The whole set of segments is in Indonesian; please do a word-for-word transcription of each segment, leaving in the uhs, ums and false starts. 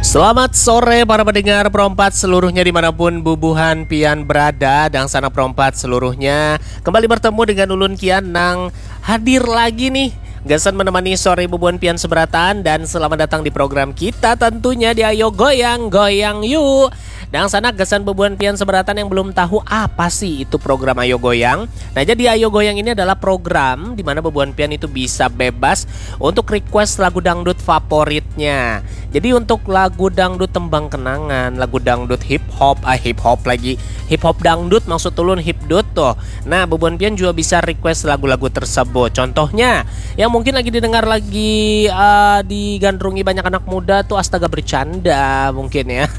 Selamat sore para pendengar Perompat seluruhnya dimanapun bubuhan pian berada, dan sana Perompat seluruhnya kembali bertemu dengan Ulun Kian nang hadir lagi nih gasan menemani sore bubuhan pian seberatan. Dan selamat datang di program kita tentunya di Ayo Goyang Goyang Yuk. Dan sana gasan bubuhan pian seberatan yang belum tahu apa sih itu program Ayo Goyang. Nah, jadi Ayo Goyang ini adalah program di mana bubuhan pian itu bisa bebas untuk request lagu dangdut favoritnya. Jadi untuk lagu dangdut tembang kenangan, lagu dangdut hip hop, ah hip hop lagi, hip hop dangdut maksud ulun hipdut tuh. Nah, bubuhan pian juga bisa request lagu-lagu tersebut. Contohnya yang mungkin lagi didengar lagi uh, digandrungi banyak anak muda tuh Astaga Bercanda mungkin ya.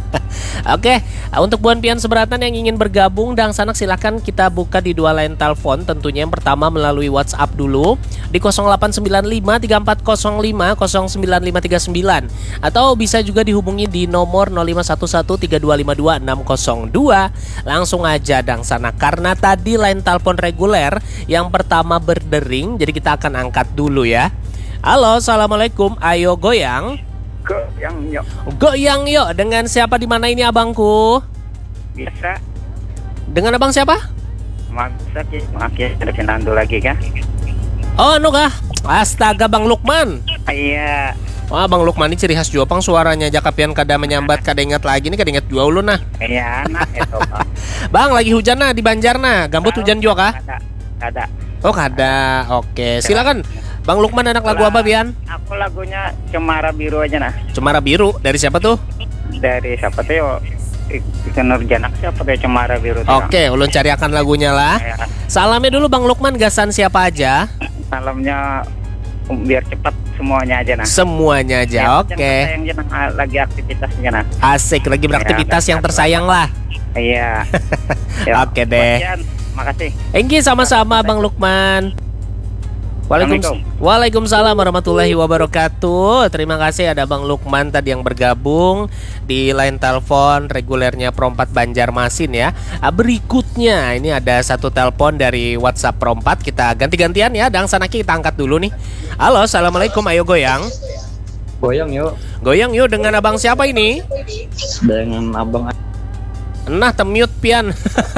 Oke, untuk buan pian seberatan yang ingin bergabung dan sanak silakan kita buka di dua line telepon. Tentunya yang pertama melalui WhatsApp dulu di nol delapan sembilan lima tiga empat nol lima nol sembilan lima tiga sembilan, atau bisa juga dihubungi di nomor nol lima satu satu tiga dua lima dua enam nol dua. Langsung aja dang sana, karena tadi line telepon reguler yang pertama berdering, jadi kita akan angkat dulu ya. Halo, assalamualaikum, Ayo Goyang. Goyang yuk. Goyang yuk. Dengan siapa di mana ini abangku? Biasa. Dengan abang siapa? Maksa ki, makin ada Fernando lagi kan? Oh, anu kah? Astaga, Bang Lukman. Iya. Wah, Bang Lukman ini ciri khas jua pang suaranya jakapian kada menyambat kada ingat lagi nih, kada ingat jua ulun nah. Iya, anak itu, Pak. Bang, lagi hujan nah di Banjar nah. Gambut hujan jua kah? Kada. Kada. Oh, kada. Oke, silakan. Bang Lukman anak lagu apa, Bian? Aku lagunya Cemara Biru aja nah. Cemara Biru. Dari siapa tuh? Dari siapa tuh yo? Ikan Nurjanak siapa tuh Cemara Biru tuh? Oke, ulun cari akan lagunya lah. Ya. Salamnya dulu Bang Lukman, gasan siapa aja? Salamnya um, biar cepat semuanya aja nah. Semuanya aja. Yang Oke. Yang yang lagi aktivitasnya nah. Asik, lagi beraktivitas Ya, yang tersayang lah. Iya. Oke deh. Bagian, makasih. Engki sama-sama Bang Lukman. Waalaikumsalam. Waalaikumsalam warahmatullahi wabarakatuh. Terima kasih ada Bang Lukman tadi yang bergabung di line telepon regulernya Perompat Banjarmasin ya. Berikutnya ini ada satu telepon dari WhatsApp Perompat. Kita ganti-gantian ya. Dan sana kita angkat dulu nih. Halo, assalamualaikum, Ayo Goyang. Goyang yuk. Goyang yuk, dengan abang siapa ini? Dengan abang. Nah, temute pian.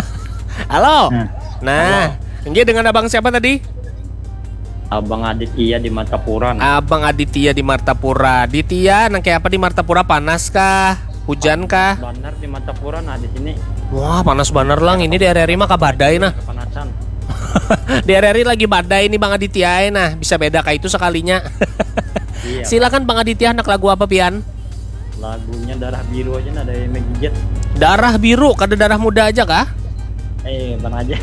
Halo. Nah, ini dengan abang siapa tadi? Abang Aditya di Martapura. Abang Aditya di Martapura. Aditya, nang kayak apa di Martapura? Panas kah? Hujan kah? Banar di Martapura nah di sini. Wah, panas banar lang. Ini di area mah kabadai nah. Kepanasan. Di area lagi badai nih Bang Aditya nah. Bisa beda kayak itu sekalinya. Iya. Silakan Bang Aditya, anak lagu apa pian? Lagunya Darah Biru aja nah dari Megijit. Darah biru, kada darah muda aja kah? Eh, bang aja.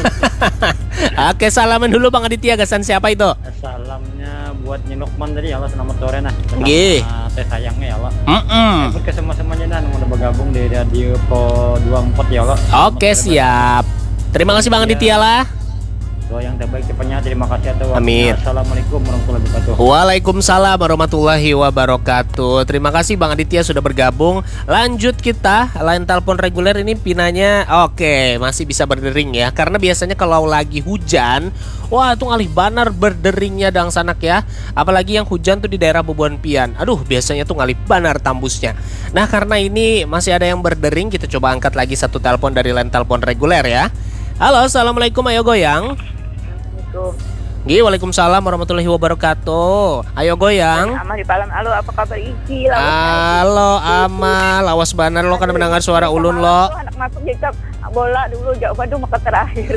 Oke, salaman dulu Bang Aditya, gasan siapa itu? Salamnya buat Nyinokman tadi ya Allah, selamat sore nah. Nggih. Teh sayangnya ya Allah. Mm-mm. Ke semua-semuanya nah yang udah bergabung di Radio Pro dua puluh empat ya Allah. Oke, siap. Terima kasih Bang Aditya lah. Doa yang terbaik cepatnya, terima kasih atas waktunya. Amin. Assalamualaikum warahmatullahi wabarakatuh. Waalaikumsalam warahmatullahi wabarakatuh. Terima kasih Bang Aditya sudah bergabung. Lanjut kita line telepon reguler ini pinanya. Oke, masih bisa berdering ya. Karena biasanya kalau lagi hujan, wah itu ngalih banar berderingnya dang sanak ya. Apalagi yang hujan tuh di daerah Bubuhan Pian. Aduh, biasanya tuh ngalih banar tambusnya. Nah, karena ini masih ada yang berdering, kita coba angkat lagi satu telepon dari line telepon reguler ya. Halo, assalamualaikum, Ayo Goyang. Gih, waalaikumsalam warahmatullahi wabarakatuh. Ayo Goyang. Amal di Palam. Halo, apa kabar Iki? Halo Amal, awas banar lo kan mendengar suara ulun lo. Anak masuk jika bola dulu jauh waduh maka terakhir.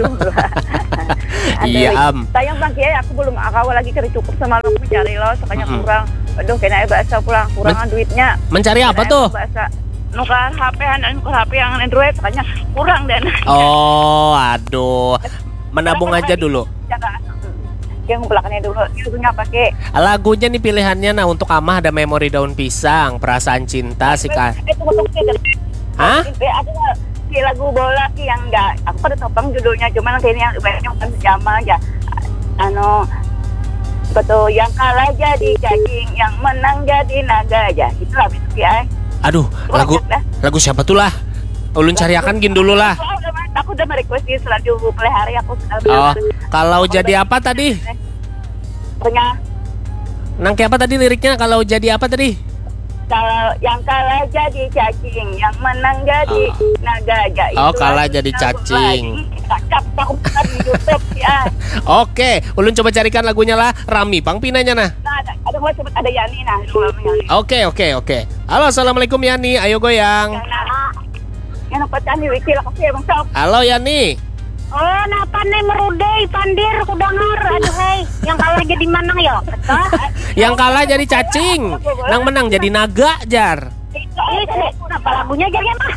Iya Am. Sayang Bang Kiai, aku belum awal lagi kira cukup sama lo mencari lo, soalnya Mm-mm. kurang. Aduh, kena bahasa pulang kurangan Men- duitnya. Mencari apa Kena tuh? Bahasa nukar H P, nukar H P yang Android, soalnya kurang dan. Oh, aduh. Menabung aja dulu. Jaga. Yang belakangnya dulu, lagunya pakai. Lagunya nih pilihannya nah untuk Amah ada Memori Daun Pisang, Perasaan Cinta sih Kak. Eh, tunggu tunggu sih. Hah? Ada si lagu bola sih yang enggak. Aku pada topang judulnya, cuman kayaknya yang banyak bukan sejamal aja. Ano, betul, yang kalah jadi cacing, yang menang jadi naga aja. Itulah itu ya. Aduh, lagu lagu siapa tuh lah? Ulun cari akan gin dulu lah. Aku udah merequest di selanjutnya pelihara aku sudah. Oh, kalau jadi apa tadi? Punya Nang kayak apa tadi liriknya? Kalau jadi apa tadi? Kalau yang kalah jadi cacing, yang menang jadi naga aja. Oh, Itu kalah lagi jadi lagu cacing. lagi. Cakap aku bukan di YouTube ya. Oke, ulun coba carikan lagunya lah. Rami Pangpinanya nah. Nah, ada ada gua sebut ada Yani nah, dulu Yani. Oke, oke, oke. Halo, assalamualaikum Yani. Ayo goyang. Karena yang apa tani wiki lah kasi bang sok. Halo Yani. Oh, napa nih merudai pandir kudangar aduh hei yang kalah jadi manang ya betul. Yang kalah jadi cacing, yang menang jadi naga, Jar. Ih, kenapa lagunya jadi mah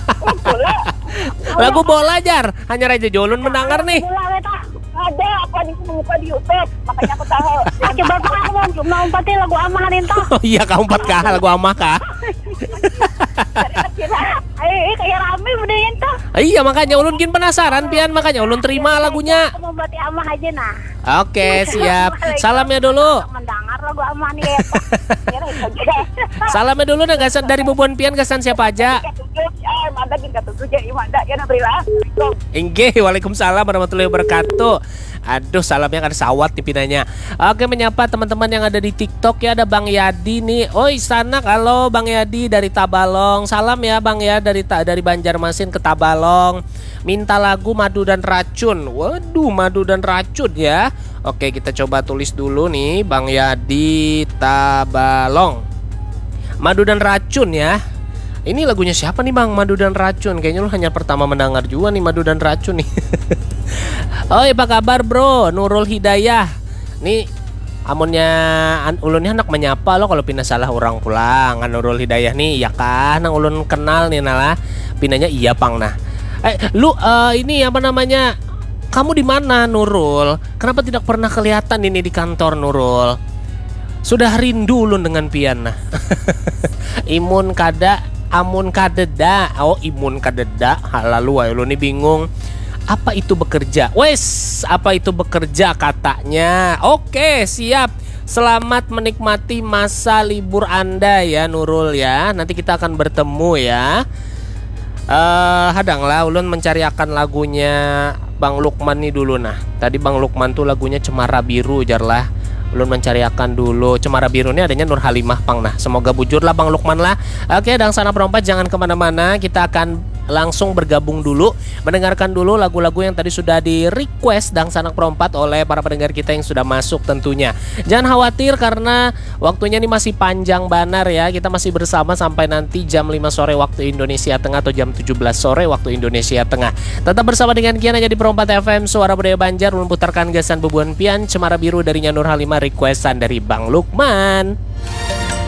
Lagu bola, Jar. Hanya Raja Jolun mendengar nih. bola weta Ada apa di muka di YouTube, makanya aku tahu. ah coba pak aku mau mau umpatin lagu amahan itu Oh iya, kau empat kah lagu amah kah? eh kayak rame udah itu Iya, makanya ulun kin penasaran pian, makanya ulun terima lagunya. aku mau bati amah aja nah Oke, siap. Salamnya dulu. mendengar lagu amahan nih kayak pak Salamnya dulu nah gasan dari Bubuan Pian, gasan siapa aja? Manda kita tujuh jadi manda ya nabrila. Inge, waalaikumsalam warahmatullahi wabarakatuh. Aduh, salamnya ada sawat di pinanya. Oke, menyapa teman-teman yang ada di TikTok ya. Ada Bang Yadi nih. Oi, sana kalau Bang Yadi dari Tabalong. Salam ya Bang ya dari dari Banjarmasin ke Tabalong. Minta lagu Madu dan Racun. Waduh, Madu dan Racun ya. Oke, kita coba tulis dulu nih Bang Yadi Tabalong. Madu dan Racun ya. Ini lagunya siapa nih Bang? Madu dan Racun. Kayaknya lu hanya pertama mendengar juga nih Madu dan Racun nih. Oh, apa kabar bro? Nurul Hidayah. Nih amunnya an, ulunnya anak menyapa lo kalau pindah salah orang pulang. An Nurul Hidayah nih, ya kan? Nang ulun kenal nih nalah. Pinanya iya Pang nah. Eh, lu uh, ini apa namanya? Kamu di mana Nurul? Kenapa tidak pernah kelihatan ini di kantor Nurul? Sudah rindu ulun dengan pian nah. Imun kada amun kadeda. Oh, imun kadeda. Lalu wae lu nih bingung. Apa itu bekerja? Wes, apa itu bekerja katanya? Oke, siap. Selamat menikmati masa libur Anda ya Nurul ya. Nanti kita akan bertemu ya. Eh, hadanglah ulun mencari akan lagunya Bang Lukman nih dulu nah. Tadi Bang Lukman tuh lagunya Cemara Biru jarlah. Ulun mencari akan dulu Cemara Biru ini adanya Nur Halimah Pang nah. Semoga bujur lah Bang Lukman lah. Oke, dan sana perempat jangan kemana-mana. Kita akan langsung bergabung dulu, mendengarkan dulu lagu-lagu yang tadi sudah di request dan sanak perempat oleh para pendengar kita yang sudah masuk tentunya. Jangan khawatir karena waktunya ini masih panjang banar ya. Kita masih bersama sampai nanti jam lima sore waktu Indonesia Tengah atau jam tujuh belas sore waktu Indonesia Tengah. Tetap bersama dengan Kian aja di Perempat F M Suara Budaya Banjar, memutarkan gasan Bubuan Pian Cemara Biru darinya Nur Halimah, requestan dari Bang Lukman.